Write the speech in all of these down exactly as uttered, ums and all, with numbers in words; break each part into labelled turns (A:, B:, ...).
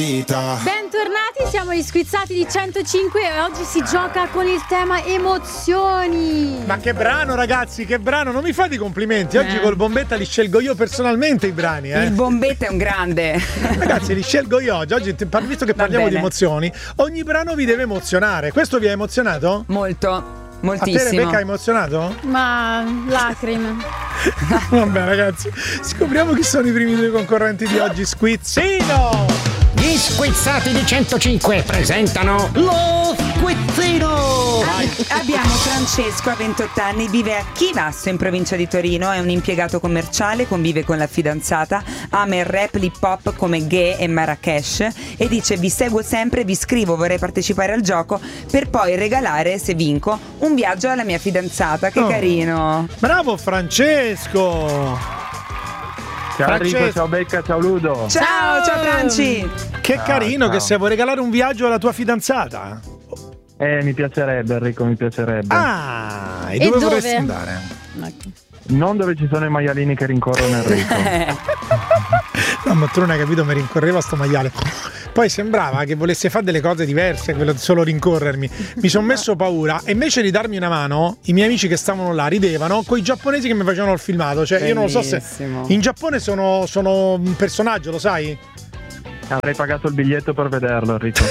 A: Bentornati, siamo gli Squizzati di centocinque e oggi si gioca con il tema emozioni.
B: Ma che brano, ragazzi, che brano, non mi fate i complimenti. Oggi
A: eh.
B: col Bombetta li scelgo io personalmente i brani, eh.
C: Il Bombetta è un grande.
B: Ragazzi, li scelgo io oggi. Oggi, visto che parliamo di emozioni, ogni brano vi deve emozionare. Questo vi ha emozionato?
C: Molto. Moltissimo.
B: A te, Rebecca, ha emozionato?
A: Ma lacrime.
B: Vabbè, ragazzi, scopriamo chi sono i primi due concorrenti di oggi. Squizzino!
D: Gli Squizzati di centocinque presentano lo Squizzino.
C: Abbiamo Francesco, ha ventotto anni, vive a Chivasso in provincia di Torino, è un impiegato commerciale, convive con la fidanzata, ama il rap, l'hip hop come Ghe e Marrakesh e dice: vi seguo sempre, vi scrivo, vorrei partecipare al gioco per poi regalare, se vinco, un viaggio alla mia fidanzata. Che
B: oh.
C: carino.
B: Bravo Francesco.
E: Ciao
B: Francesco.
E: Enrico, ciao Becca, ciao Ludo.
C: Ciao, ciao Franci.
B: Che
E: Ciao,
B: carino
E: ciao.
B: che sei, vuoi regalare un viaggio alla tua fidanzata?
E: Eh, mi piacerebbe Enrico, mi piacerebbe.
B: Ah, e,
A: E
B: dove,
A: dove?
B: vorresti andare?
E: Non dove ci sono i maialini che rincorrono Enrico.
B: No, ma tu non hai capito, mi rincorreva sto maiale. Poi sembrava che volesse fare delle cose diverse, quello di solo rincorrermi. Mi sono messo paura e invece di darmi una mano, i miei amici che stavano là ridevano con i giapponesi che mi facevano il filmato. Cioè, io non lo so se in Giappone sono, sono un personaggio, lo sai?
E: Avrei pagato il biglietto per vederlo, Enrico.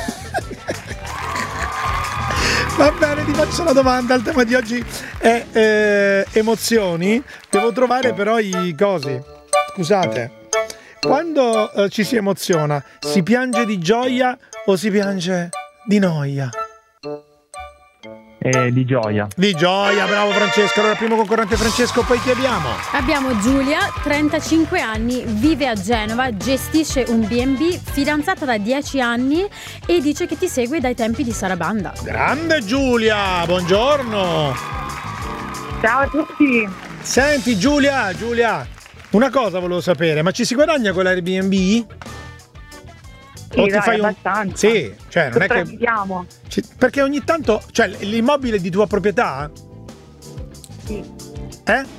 B: Va bene, ti faccio una domanda. Il tema di oggi è eh, emozioni. Devo trovare però i cosi. Scusate. Quando eh, ci si emoziona, si piange di gioia o si piange di noia?
E: E di gioia.
B: Di gioia, bravo Francesco. Allora, primo concorrente Francesco, poi chi abbiamo?
A: Abbiamo Giulia, trentacinque anni, vive a Genova, gestisce un B and B, fidanzata da dieci anni e dice che ti segue dai tempi di Sarabanda.
B: Grande Giulia, buongiorno.
F: Ciao a tutti.
B: Senti Giulia, Giulia, una cosa volevo sapere, ma ci si guadagna con l'Airbnb?
F: Sì,
B: O ti
F: dai,
B: fai un...
F: abbastanza.
B: Sì, cioè non è che...
F: Sopravviviamo.
B: Ci- Perché ogni tanto, cioè l'immobile è di tua proprietà?
F: Sì.
B: Eh?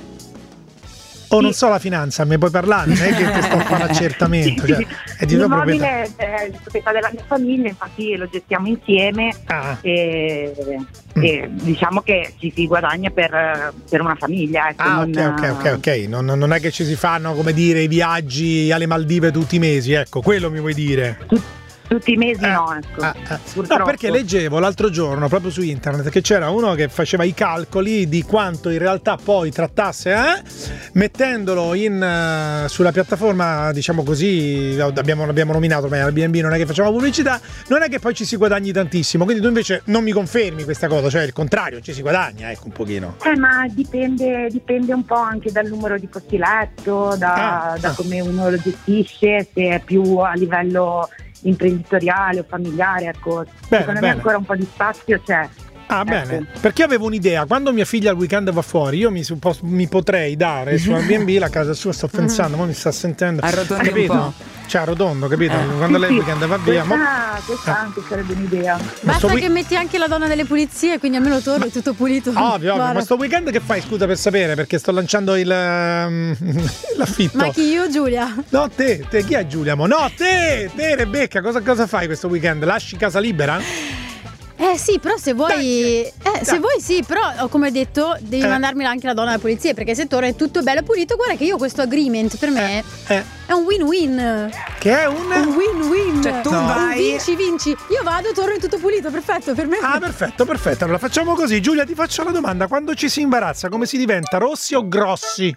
B: O non so la finanza, mi puoi parlare? Non è che ti sto a fare accertamento, cioè, è di tua proprietà.
F: L'immobile è di proprietà della mia famiglia, infatti lo gestiamo insieme
B: Ah.
F: e, e diciamo che ci si guadagna per, per una famiglia. Ecco,
B: Ah,
F: non,
B: ok, ok, ok, ok. Non, non è che ci si fanno, come dire, i viaggi alle Maldive tutti i mesi, ecco, quello mi vuoi dire?
F: Tutti i mesi
B: Eh,
F: no, ecco.
B: ah, ah.
F: Purtroppo.
B: No, perché leggevo l'altro giorno proprio su internet che c'era uno che faceva i calcoli di quanto in realtà poi trattasse, eh? mettendolo in uh, sulla piattaforma, diciamo così, abbiamo, l'abbiamo nominato, ma Airbnb non è che facciamo pubblicità, non è che poi ci si guadagni tantissimo, quindi tu invece non mi confermi questa cosa, cioè il contrario, ci si guadagna, ecco, un pochino.
F: Eh, ma dipende, dipende un po' anche dal numero di posti letto, da,
B: Ah,
F: da
B: ah.
F: come uno lo gestisce, se è più a livello imprenditoriale o familiare, ecco.
B: Bene,
F: Secondo
B: bene.
F: me ancora un po' di spazio c'è.
B: Ah,
F: Ecco.
B: bene, perché avevo un'idea, quando mia figlia al weekend va fuori, io mi, suppo- mi potrei dare su Airbnb la casa sua, sto pensando, ma mi sta sentendo.
C: Arrotondi un
B: capito?
C: po'.
B: Cioè, arrotondo, capito?
C: Eh.
B: Quando
F: Sì,
B: lei il
F: sì.
B: weekend va via.
F: Questa,
B: ma-
F: questa
B: Eh.
F: anche sarebbe un'idea.
B: Ma
A: Basta
B: sto
A: che
B: wi-
A: metti anche la donna delle pulizie, quindi almeno torno è tutto pulito.
B: Ovvio, ovvio,
A: Guarda.
B: ma sto weekend che fai? Scusa per sapere, perché sto lanciando il um, l'affitto.
A: Ma chi, io o Giulia?
B: No, te, te, chi è Giulia? Mo? No, te, te Rebecca, cosa, cosa fai questo weekend? Lasci casa libera?
A: Eh sì, però se vuoi eh, se vuoi sì, però come detto devi
B: Eh.
A: mandarmi anche la donna della polizia, perché se torna è tutto bello pulito. Guarda che io questo agreement per me
B: Eh,
A: è un win-win.
B: che è un...
A: Un win-win.
C: Cioè, tu
A: un
C: vai-
A: vinci vinci. Io vado, torno in tutto pulito, perfetto per me.
B: Ah, perfetto, perfetto. Allora facciamo così. Giulia, ti faccio la domanda. Quando ci si imbarazza, come si diventa? Rossi o grossi?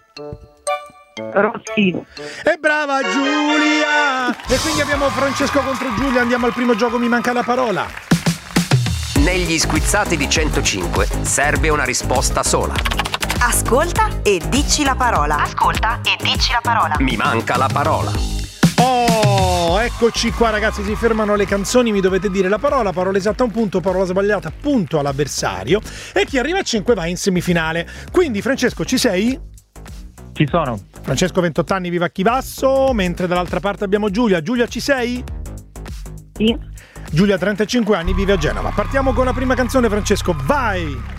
F: Rossi.
B: E brava Giulia! E quindi abbiamo Francesco contro Giulia. Andiamo al primo gioco, mi manca la parola.
G: Negli Squizzati di centocinque serve una risposta sola.
H: Ascolta e dici la parola. Ascolta e dici la parola.
G: Mi manca la parola.
B: Oh, eccoci qua ragazzi, si fermano le canzoni, mi dovete dire la parola, parola esatta un punto, parola sbagliata punto all'avversario e chi arriva a cinque va in semifinale. Quindi Francesco, ci sei?
E: Ci sono.
B: Francesco ventotto anni, vive a Chivasso, mentre dall'altra parte abbiamo Giulia. Giulia, ci sei?
F: Sì.
B: Giulia trentacinque anni, vive a Genova. Partiamo con la prima canzone, Francesco, vai!